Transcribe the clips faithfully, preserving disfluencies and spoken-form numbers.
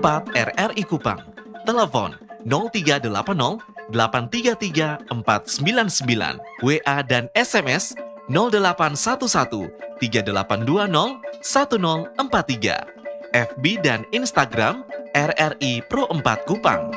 empat R R I Kupang. Telepon nol tiga delapan nol delapan tiga tiga empat sembilan sembilan. W A dan S M S nol delapan satu satu tiga delapan dua nol satu nol empat tiga. F B dan Instagram R R I Pro empat Kupang.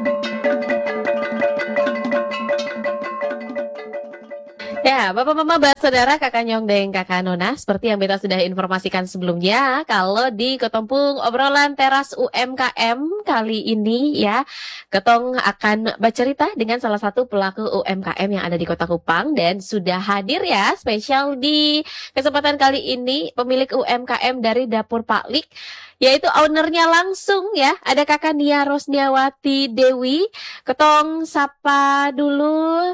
Ya, Bapak Mama, Mbak Saudara, Kakak Nyong dan Kakak Nona, seperti yang Beta sudah informasikan sebelumnya, kalau di Ketompung obrolan teras U M K M kali ini ya, Ketong akan bercerita dengan salah satu pelaku U M K M yang ada di Kota Kupang dan sudah hadir ya, spesial di kesempatan kali ini pemilik U M K M dari Dapur Pak Lik, yaitu ownernya langsung ya, ada Kakak Nia Rosniawati Dewi. Ketong sapa dulu.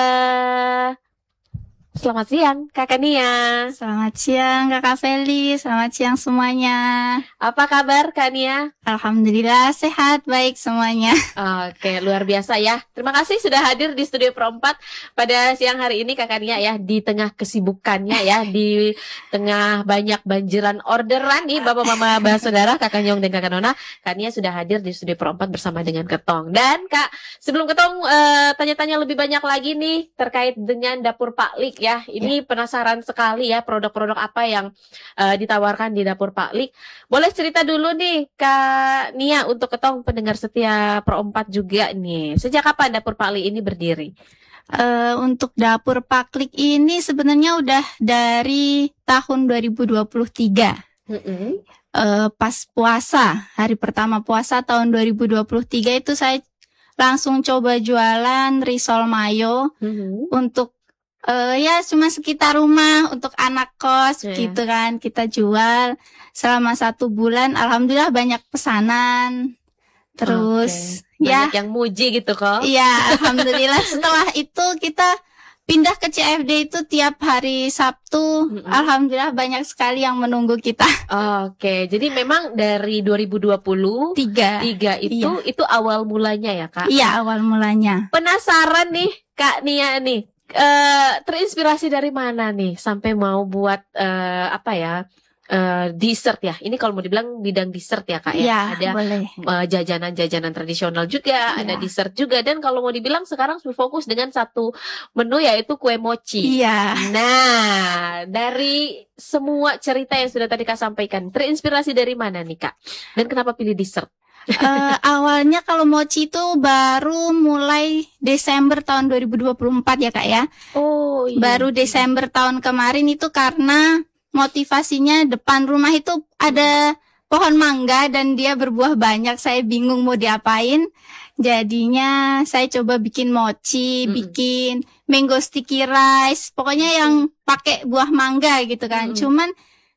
Eh Selamat siang, Kakak Nia. Selamat siang, Kakak Feli. Selamat siang semuanya. Apa kabar, Kak Nia? Alhamdulillah, sehat, baik semuanya. Oke, luar biasa ya. Terima kasih sudah hadir di Studio Pro empat pada siang hari ini, Kakak Nia ya. Di tengah kesibukannya ya, di tengah banyak banjiran orderan nih, Bapak Mama Mbak Saudara, Kakak Nyong dan Kakak Nona, Kak Nia sudah hadir di Studio Pro empat bersama dengan Ketong. Dan Kak, sebelum Ketong uh, tanya-tanya lebih banyak lagi nih terkait dengan Dapur Pak Lik ya. Ya, ini ya. Penasaran sekali ya produk-produk apa yang uh, ditawarkan di Dapur Pak Lik. Boleh cerita dulu nih Kak Nia untuk Ketong pendengar setia Pro empat juga nih. Sejak kapan Dapur Pak Lik ini berdiri? Uh, untuk Dapur Pak Lik ini sebenarnya udah dari tahun dua ribu dua puluh tiga. Mm-hmm. uh, pas puasa, hari pertama puasa tahun dua ribu dua puluh tiga itu saya langsung coba jualan risol mayo mm-hmm. untuk Uh, ya cuma sekitar rumah untuk anak kos yeah. gitu kan, kita jual selama satu bulan. Alhamdulillah banyak pesanan. Terus okay. ya banyak yang muji gitu kok. Iya, alhamdulillah. Setelah itu kita pindah ke C F D itu tiap hari Sabtu. Mm-hmm. Alhamdulillah banyak sekali yang menunggu kita. Oke, okay. Jadi memang dari dua ribu dua puluh tiga itu iya. itu awal mulanya ya, Kak? Iya, awal mulanya. Penasaran nih Kak Nia nih. Uh, terinspirasi dari mana nih sampai mau buat uh, apa ya uh, dessert ya? Ini kalau mau dibilang bidang dessert ya Kak ya, ya ada uh, jajanan-jajanan tradisional juga, ya. Ada dessert juga, dan kalau mau dibilang sekarang fokus dengan satu menu yaitu kue mochi. Iya. Nah, dari semua cerita yang sudah tadi Kak sampaikan, terinspirasi dari mana nih Kak? Dan kenapa pilih dessert? uh, awalnya kalau mochi itu baru mulai Desember tahun dua ribu dua puluh empat ya Kak ya. Oh iya. Baru Desember tahun kemarin itu karena motivasinya depan rumah itu ada pohon mangga dan dia berbuah banyak. Saya bingung mau diapain. Jadinya saya coba bikin mochi, mm-hmm. bikin mango sticky rice. Pokoknya yang pakai buah mangga gitu kan. Mm-hmm. Cuman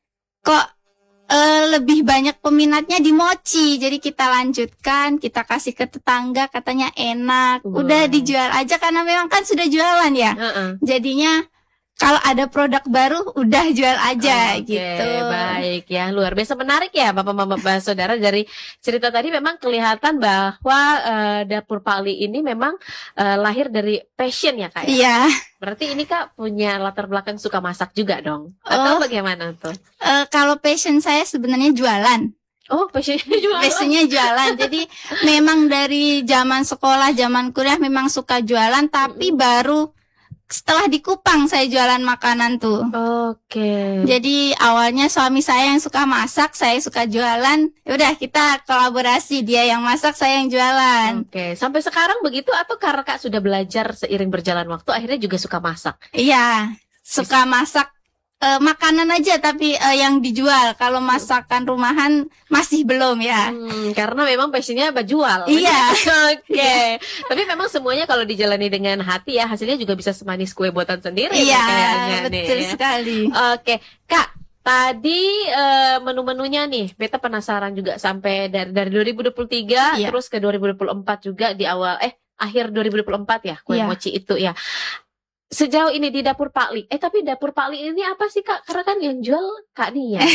kok Uh, lebih banyak peminatnya di mochi, jadi kita lanjutkan, kita kasih ke tetangga, katanya enak, wow. Udah dijual aja karena memang kan sudah jualan ya, uh-uh. Jadinya kalau ada produk baru udah jual aja oh, okay. gitu. Baik ya, luar biasa menarik ya Bapak Mama Mbak Saudara. Dari cerita tadi memang kelihatan bahwa uh, Dapur Pak Lik ini memang uh, lahir dari passion ya Kak ya? Iya. Berarti ini Kak punya latar belakang suka masak juga dong? Atau oh, bagaimana tuh? Uh, kalau passion saya sebenarnya jualan. Oh, passionnya jualan. Passionnya jualan. Jadi memang dari zaman sekolah, zaman kuliah memang suka jualan, tapi mm-hmm. baru setelah di Kupang saya jualan makanan tuh. Oke. Okay. Jadi awalnya suami saya yang suka masak, saya suka jualan. Udah kita kolaborasi, dia yang masak, saya yang jualan. Oke. Okay. Sampai sekarang begitu atau karena Kak sudah belajar seiring berjalan waktu akhirnya juga suka masak? Iya, suka masak. Uh, makanan aja tapi uh, yang dijual. Kalau masakan rumahan masih belum ya. Hmm, karena memang passionnya berjual. Iya. Oke. Okay. Tapi memang semuanya kalau dijalani dengan hati ya hasilnya juga bisa semanis kue buatan sendiri. Iya. Betul nih, sekali. Oke, okay. Kak. Tadi uh, menu-menunya nih, Beta penasaran juga sampai dari dari dua ribu dua puluh tiga iya. Terus ke dua ribu dua puluh empat juga di awal eh akhir dua ribu dua puluh empat ya kue iya. mochi itu ya. Sejauh ini di Dapur Pak Lik, eh tapi Dapur Pak Lik ini apa sih Kak? Karena kan yang jual Kak Nia.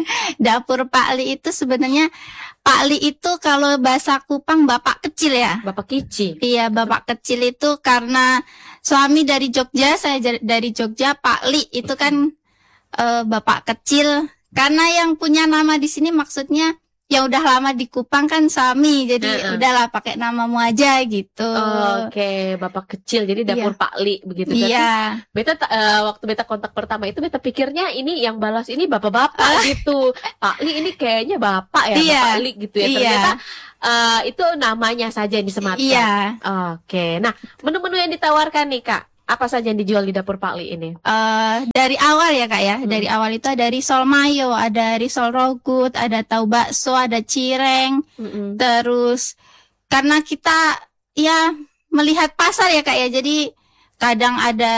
Dapur Pak Lik itu sebenarnya, Pak Lik itu kalau bahasa Kupang bapak kecil ya. Bapak Kici. Iya, bapak kecil itu karena suami dari Jogja, saya dari Jogja, Pak Lik itu kan uh, bapak kecil. Karena yang punya nama di sini maksudnya yang udah lama di Kupang kan suami, jadi Heeh. udahlah pakai namamu aja gitu. Oke, bapak kecil jadi dapur Iya. Pak Li begitu. Berarti Iya. Beta ta- eh, waktu beta kontak pertama itu beta pikirnya ini yang balas ini bapak-bapak gitu. Pak Li ini kayaknya bapak ya, Iya. Bapak Li gitu ya. Iya. Ternyata eh, itu namanya saja yang disematkan. Iya. Oke. Nah, menu-menu yang ditawarkan nih, Kak. Apa saja yang dijual di dapur Pak Li ini? Eh, dari awal ya Kak ya, Hmm. dari awal itu ada risol mayo, ada risol rogut, ada tahu bakso, ada cireng. Mm-mm. Terus karena kita ya melihat pasar ya Kak ya, jadi kadang ada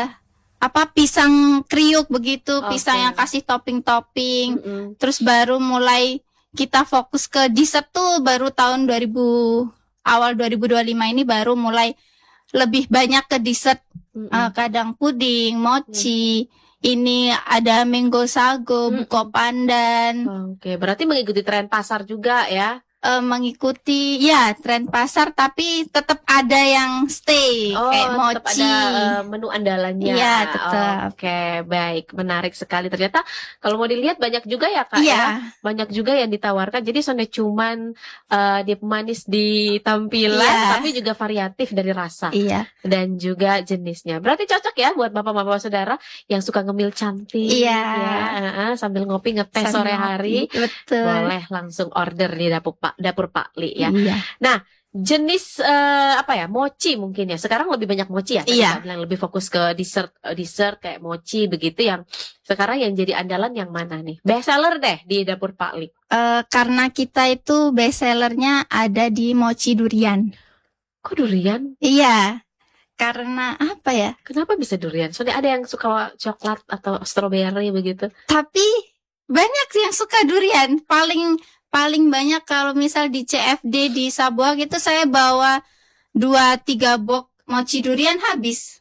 apa pisang kriuk begitu, Oke. pisang yang kasih topping-topping. Mm-mm. Terus baru mulai kita fokus ke dessert tuh baru tahun dua ribu awal dua ribu dua puluh lima ini baru mulai lebih banyak ke dessert. Mm-mm. Eh, kadang puding, mochi, ini ada mango sago, Mm-mm. buko pandan, Oke, berarti mengikuti tren pasar juga ya. eh, mengikuti ya tren pasar tapi tetap ada yang stay Oh, kayak tetap mochi. ada eh, menu andalannya. Iya, tetap. Oke, baik, menarik sekali. Ternyata kalau mau dilihat banyak juga ya, Kak Iya, ya. Banyak juga yang ditawarkan. Jadi soalnya cuman eh, dia pemanis di tampilan, Iya. tapi juga variatif dari rasa iya, dan juga jenisnya. Berarti cocok ya buat bapak-bapak saudara yang suka ngemil cantik, Iya. ya, eh, eh, sambil ngopi ngeteh sambil sore hari. ngopi. Betul. Boleh langsung order di dapur Pak dapur Pak Li ya. Iya. Jenis eh, apa ya, mochi mungkin ya. Sekarang lebih banyak mochi ya. Tadi Iya. Kak bilang lebih fokus ke dessert eh, dessert kayak mochi begitu. Yang sekarang yang jadi andalan yang mana nih? Best seller deh di dapur Pak Li. Eh, karena kita itu best sellernya ada di mochi durian. Kok durian? Iya, karena apa ya? Kenapa bisa durian? Soalnya ada yang suka coklat atau strawberry begitu. Tapi banyak yang suka durian. Paling paling banyak kalau misal di C F D di Sabuang itu saya bawa dua tiga box mochi durian habis.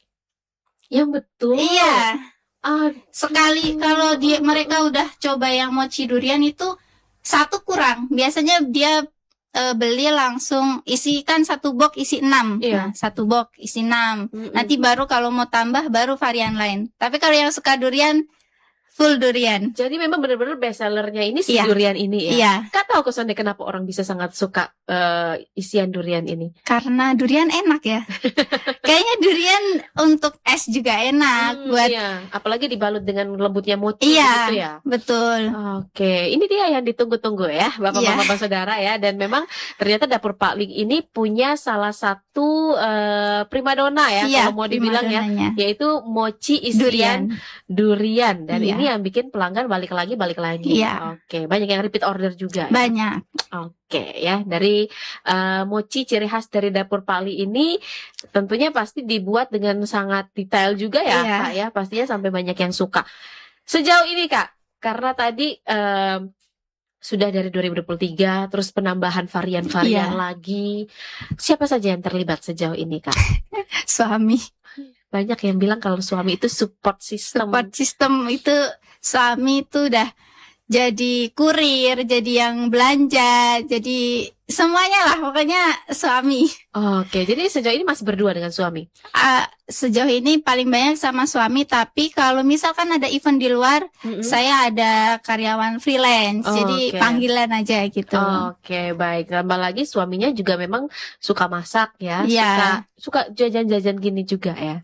Yang betul. Iya. Ah, Sekali kalau dia mereka udah coba yang mochi durian itu satu kurang. Biasanya dia eh, beli langsung isi kan satu box isi enam. Iya. Nah, satu box isi enam. mm-mm. Nanti baru kalau mau tambah baru varian lain. Tapi kalau yang suka durian full durian. Jadi memang benar-benar best sellernya ini si Iya. durian ini ya. Iya, Kak tahu kesannya kenapa orang bisa sangat suka eh, isian durian ini? karena durian enak ya. Kayaknya durian untuk es juga enak Hmm, buat iya. Apalagi dibalut dengan lembutnya mochi Iya. gitu ya. betul. Oke, ini dia yang ditunggu-tunggu ya, Iya. bapak-bapak saudara ya. Dan memang ternyata dapur Pak Ling ini punya salah satu eh, primadona ya, Iya, kalau mau dibilang ya, primadonanya. yaitu mochi isian Durian. durian. Dan Iya. ini yang bikin pelanggan balik lagi, balik lagi. Iya. Oke, banyak yang repeat order juga. ya? Banyak. Oke ya, dari eh, mochi ciri khas dari dapur Pak Li ini tentunya pasti dibuat dengan sangat detail juga ya, Iya. Kak ya. Pastinya sampai banyak yang suka. Sejauh ini Kak, karena tadi em, sudah dari dua ribu dua puluh tiga, terus penambahan varian-varian Iya. lagi. Siapa saja yang terlibat sejauh ini Kak? Suami. Banyak yang bilang kalau suami itu support system. Support system itu suami itu udah jadi kurir, jadi yang belanja, jadi semuanya lah pokoknya suami. Oke, jadi sejauh ini masih berdua dengan suami. Ah, sejauh ini paling banyak sama suami, tapi kalau misalkan ada event di luar, Mm-mm. saya ada karyawan freelance, Oh, jadi oke. panggilan aja gitu. Oke, baik. Tambah lagi suaminya juga memang suka masak ya, Iya. suka suka jajan-jajan gini juga ya.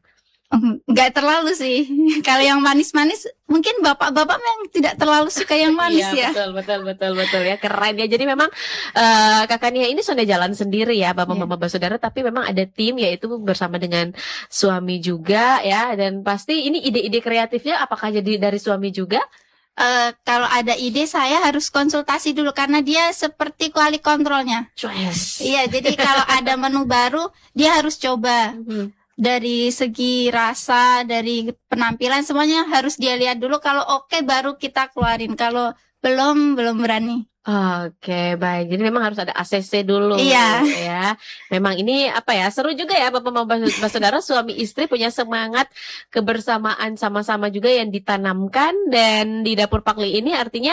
Nggak terlalu sih. Kalau yang manis-manis, mungkin bapak-bapak memang tidak terlalu suka yang manis Iya, ya. betul, betul, betul, betul ya. Keren ya. Jadi memang eh Kakak Nia ini sudah jalan sendiri ya, Bapak Iya. Mama Saudara, tapi memang ada tim yaitu bersama dengan suami juga ya. Dan pasti ini ide-ide kreatifnya apakah jadi dari suami juga? Eh, kalau ada ide saya harus konsultasi dulu karena dia seperti quality controlnya. Choice. Iya, jadi kalau ada menu baru dia harus coba Mhm. dari segi rasa, dari penampilan semuanya harus dia lihat dulu. Kalau oke baru kita keluarin. Kalau belum belum berani. Oke, baik. Jadi memang harus ada A C C dulu Iya. ya. Memang ini apa ya, seru juga ya Bapak Mama Saudara, suami istri punya semangat kebersamaan sama-sama juga yang ditanamkan. Dan di dapur Pak Li ini artinya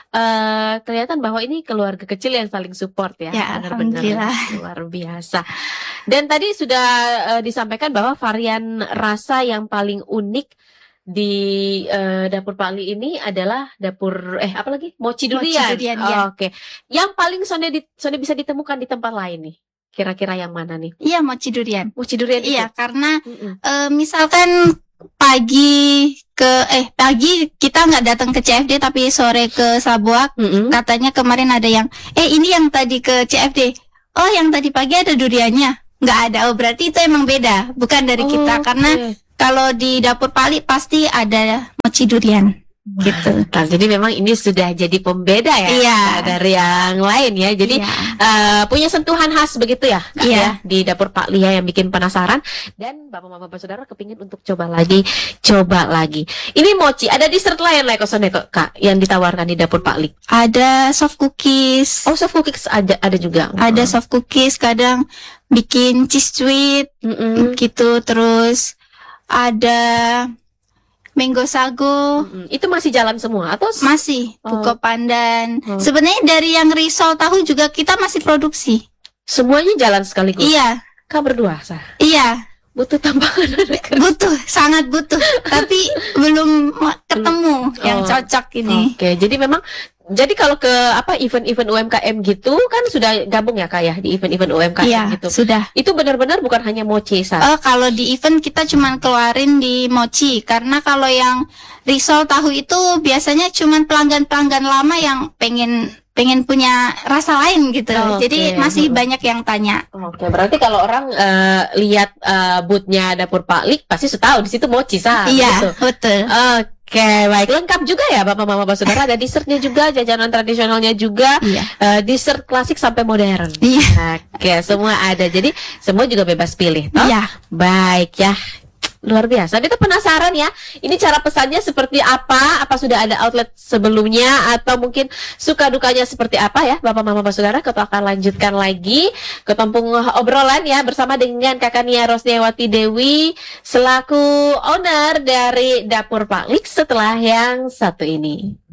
eh kelihatan bahwa ini keluarga kecil yang saling support ya. Ya, Benar-benar alhamdulillah. luar biasa. Dan tadi sudah eh, disampaikan bahwa varian rasa yang paling unik di eh, dapur Pak Ali ini adalah dapur eh apa lagi? Mochi Mochi durian. durian, Oh, ya. Oke. Yang paling Sonde di, Sonde bisa ditemukan di tempat lain nih. Kira-kira yang mana nih? Iya, mochi durian. Mochi durian itu? Iya, karena Mm-mm. eh, misalkan pagi ke eh pagi kita nggak datang ke C F D tapi sore ke Sabuak, Mm-mm. katanya kemarin ada yang eh ini yang tadi ke C F D, oh yang tadi pagi ada duriannya, nggak ada, oh berarti itu emang beda, bukan dari Oh, kita, karena oke. kalau di dapur Pali pasti ada mochi durian gitu. Nah, jadi memang ini sudah jadi pembeda ya, Iya. dari yang lain ya. Jadi Iya. eh, punya sentuhan khas begitu ya, Kak, Iya. ya, di dapur Pak Lia yang bikin penasaran dan bapak mama bapak saudara kepingin untuk coba lagi, coba lagi. Ini mochi, ada dessert lain lah kosone kok Kak yang ditawarkan di dapur Pak Li. Ada soft cookies, Oh, soft cookies ada ada juga. ada soft cookies, kadang bikin cheese sweet Mm-mm. gitu, terus ada mango sago. Mm-mm. Itu masih jalan semua atau s- Masih Oh. buko pandan. Oh. Sebenarnya dari yang risol tahu juga kita masih produksi. semuanya jalan sekaligus? Iya, Kak berdua sah. iya, Butuh tambahan anak kerja. butuh, sangat butuh. Tapi belum ma- ketemu yang Oh. cocok ini. Oke, jadi memang jadi kalau ke apa event-event U M K M gitu kan sudah gabung ya Kak ya di event-event U M K M Iya, gitu. sudah. Itu benar-benar bukan hanya mochi sah. Eh, kalau di event kita cuman keluarin di mochi, karena kalau yang risol tahu itu biasanya cuman pelanggan-pelanggan lama yang pengen pengen punya rasa lain gitu. Oh, Jadi oke. masih Mm-mm. banyak yang tanya. Oke, berarti kalau orang eh, lihat eh, boothnya dapur Pak Lik pasti tahu di situ mochi sah. Iya, Gitu. betul. Oke, baik, lengkap juga ya Bapak Mama Bapak Saudara, ada dessertnya juga, jajanan tradisionalnya juga, Iya. eh, dessert klasik sampai modern. Iya. Oke, semua ada. Jadi semua juga bebas pilih, toh? Iya. Baik ya. Luar biasa. Kita penasaran ya. Ini cara pesannya seperti apa? Apa sudah ada outlet sebelumnya atau mungkin suka dukanya seperti apa ya, Bapak Mama Bapak Saudara? Kita akan lanjutkan lagi ke tumpung obrolan ya bersama dengan Kakak Nia Rosniawati Dewi selaku owner dari Dapur Pak Lik setelah yang satu ini.